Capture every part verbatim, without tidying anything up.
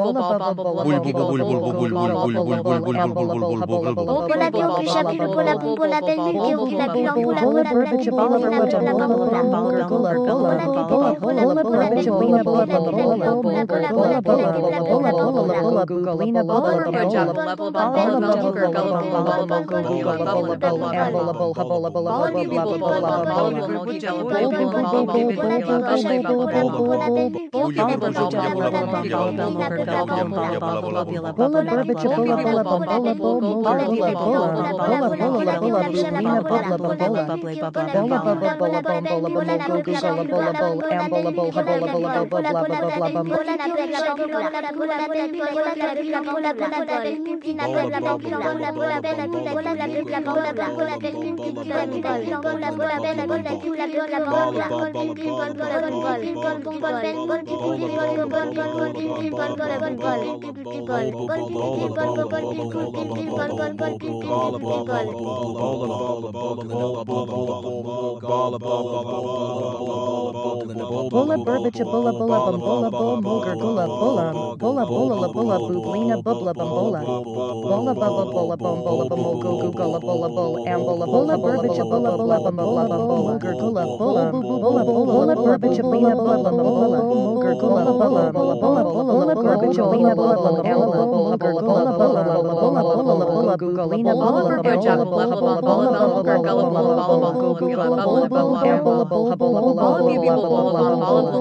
people ball ball ball ball ball ball Bulla burbicha bulla bulla bumbola bull mulger gulla bulla bulla bulla la bulla bublina bubla bumbola bulla bubba bulla bumbola bumulgo gulla bulla bull ambola bulla burbicha bulla bulla bumbola bull mulger gulla bulla bulla bulla burbicha bulla bulla bumbola mulger gulla bulla bulla bulla bulla burbicha bulla bulla ambola mulger gulla bulla bulla bulla bulla gullina bulla burbicha bulla bulla bulla mulger gulla bulla bulla gulla bulla bulla ambola bulla bulla bulla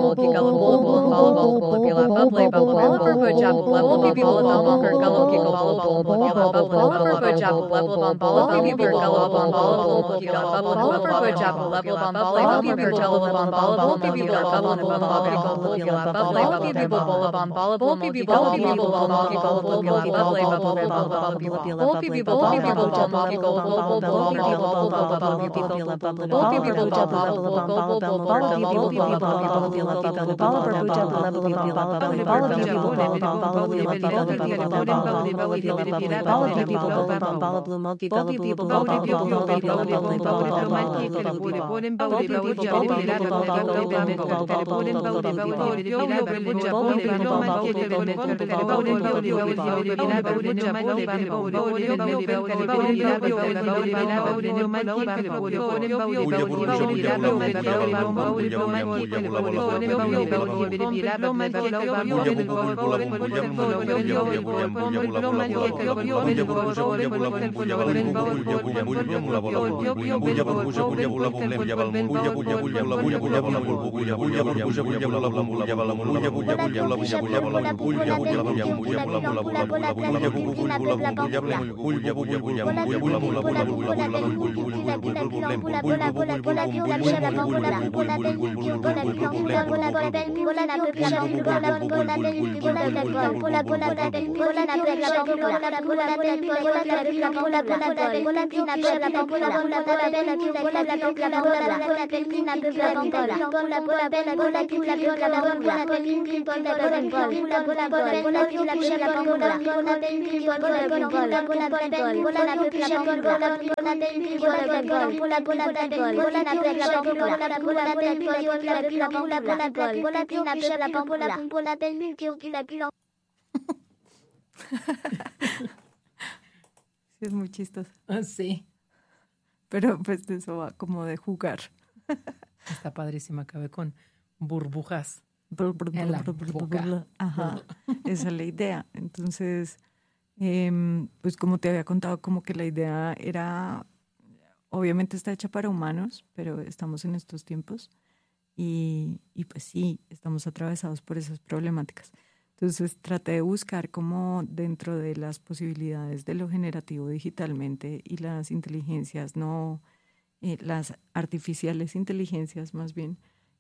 Sí, es muy chistoso. Sí. Pero pues eso va como de jugar. Está padrísima, acabé con burbujas Brr, brr, en la brr, brr, brr, boca. brr. Ajá, esa es la idea. Entonces, em, pues como te había contado, como que la idea era, obviamente está hecha para humanos, pero estamos en estos tiempos y, y pues sí, estamos atravesados por esas problemáticas. Entonces traté de buscar como dentro de las posibilidades de lo generativo digitalmente y las inteligencias, no eh, las artificiales inteligencias más bien,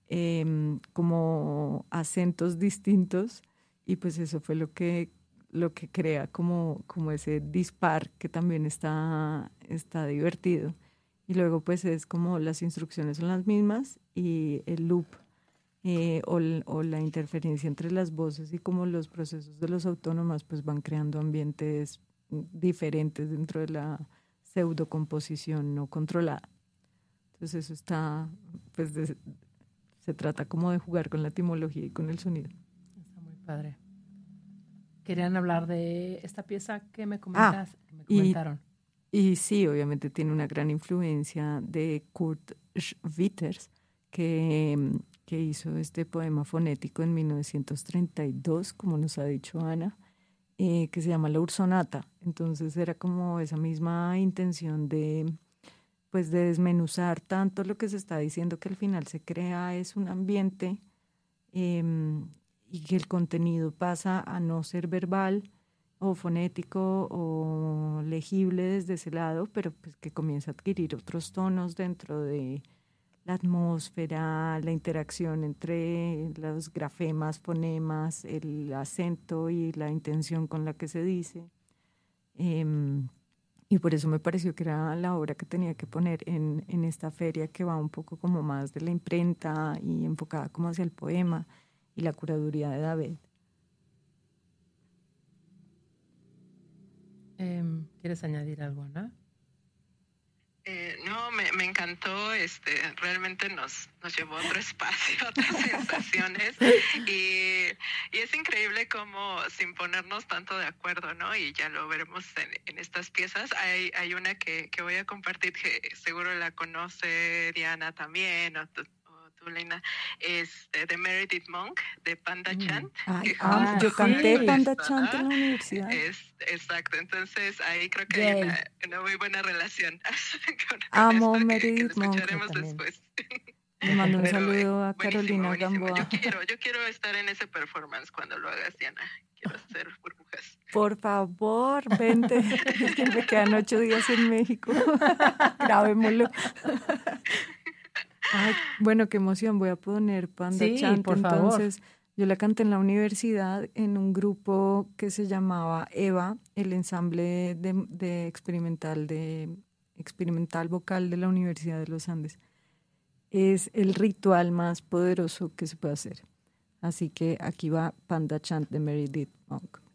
eh, como acentos distintos, y pues eso fue lo que, lo que crea como, como ese dispar que también está, está divertido. Y luego pues es como las instrucciones son las mismas y el loop eh, o, o la interferencia entre las voces y como los procesos de los autónomas pues van creando ambientes diferentes dentro de la pseudocomposición no controlada. Entonces eso está, pues de, se trata como de jugar con la etimología y con el sonido. Está muy padre. querían hablar de esta pieza que me comentas, Ah, que me y- comentaron. Y sí, obviamente tiene una gran influencia de Kurt Schwitters, que, mm, que hizo este poema fonético en mil novecientos treinta y dos, como nos ha dicho Ana, eh, que se llama La Ursonata. Entonces era como esa misma intención de, pues, de desmenuzar tanto lo que se está diciendo, que al final se crea es un ambiente em, y que el contenido pasa a no ser verbal o fonético o legible desde ese lado, pero pues que comienza a adquirir otros tonos dentro de la atmósfera, la interacción entre los grafemas, fonemas, el acento y la intención con la que se dice. Em, y por eso me pareció que era la obra que tenía que poner en, en esta feria, que va un poco como más de la imprenta y enfocada como hacia el poema y la curaduría de David. Em, ¿Quieres añadir algo, Ana? Eh, no, me, me encantó, este, realmente nos, nos llevó a otro espacio, a otras sensaciones, y, y es increíble cómo sin ponernos tanto de acuerdo, ¿no? Y ya lo veremos en, en estas piezas. Hay, hay una que, que voy a compartir que seguro la conoce Diana también, o tú, o tú Lina, es de, de Meredith Monk, de Panda Chant. Ay, que ah, justo yo canté fue Panda esta, Chant en la ¿no? universidad. Es, exacto, entonces ahí creo que hay Yay. una, una muy buena relación con, con Amo esto que, que lo Meredith Monk. escucharemos Yo también. después. Le mando un Pero, saludo eh, a buenísimo, Carolina buenísimo. Gamboa. Yo quiero, yo quiero estar en ese performance cuando lo hagas, Diana. Quiero hacer burbujas. Por favor, vente, que me quedan ocho días en México. Grabémoslo. Ay, bueno, qué emoción, voy a poner Panda Sí, Chant. por favor. Entonces, yo la canté en la universidad en un grupo que se llamaba EVA, el ensamble de, de experimental de experimental vocal de la Universidad de los Andes. Es el ritual más poderoso que se puede hacer. Así que aquí va Panda Chant de Meredith Monk.